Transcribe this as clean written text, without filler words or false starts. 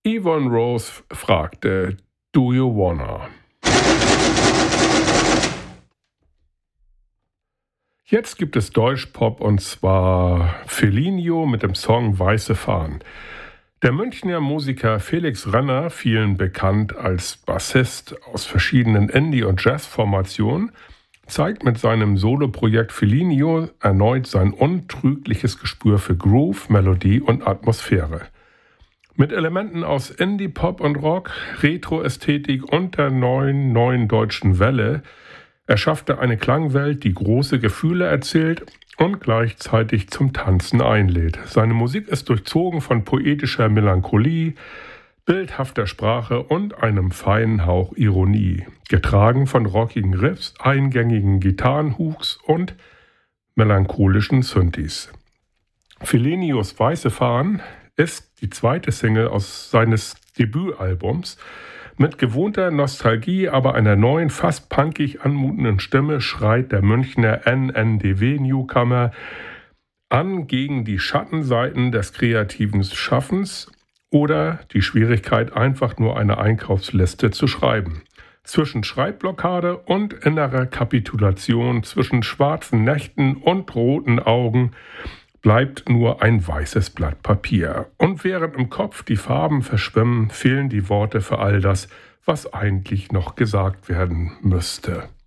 Yvonne Rose fragte, Do you wanna? Jetzt gibt es Deutschpop und zwar Felinio mit dem Song Weiße Fahnen. Der Münchner Musiker Felix Renner, vielen bekannt als Bassist aus verschiedenen Indie- und Jazzformationen, zeigt mit seinem Soloprojekt Felinio erneut sein untrügliches Gespür für Groove, Melodie und Atmosphäre. Mit Elementen aus Indie, Pop und Rock, Retro-Ästhetik und der neuen deutschen Welle erschafft er eine Klangwelt, die große Gefühle erzählt und gleichzeitig zum Tanzen einlädt. Seine Musik ist durchzogen von poetischer Melancholie, bildhafter Sprache und einem feinen Hauch Ironie, getragen von rockigen Riffs, eingängigen Gitarrenhooks und melancholischen Synthes. Felinios Weiße Fahnen ist die zweite Single aus seines Debütalbums. Mit gewohnter Nostalgie, aber einer neuen, fast punkig anmutenden Stimme schreit der Münchner NNDW-Newcomer an gegen die Schattenseiten des kreativen Schaffens oder die Schwierigkeit, einfach nur eine Einkaufsliste zu schreiben. Zwischen Schreibblockade und innerer Kapitulation, zwischen schwarzen Nächten und roten Augen bleibt nur ein weißes Blatt Papier. Und während im Kopf die Farben verschwimmen, fehlen die Worte für all das, was eigentlich noch gesagt werden müsste.